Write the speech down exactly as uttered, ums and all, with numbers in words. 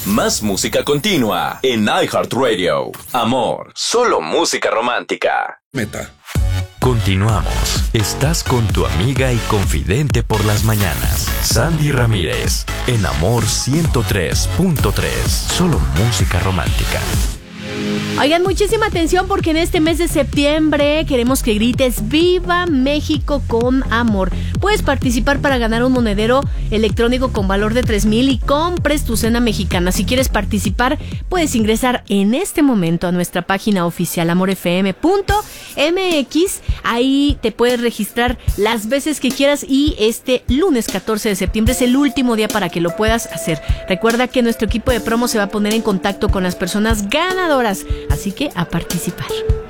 Más música continua en iHeartRadio. Amor, solo música romántica. Meta. Continuamos. Estás con tu amiga y confidente por las mañanas, Sandy Ramírez, en Amor ciento tres punto tres. Solo música romántica. Oigan, muchísima atención porque en este mes de septiembre queremos que grites ¡Viva México con amor! Puedes participar para ganar un monedero electrónico con valor de tres mil y compres tu cena mexicana. Si quieres participar, puedes ingresar en este momento a nuestra página oficial amor f m punto m x. Ahí te puedes registrar las veces que quieras y este lunes catorce de septiembre es el último día para que lo puedas hacer. Recuerda que nuestro equipo de promo se va a poner en contacto con las personas ganadoras. Así que a participar.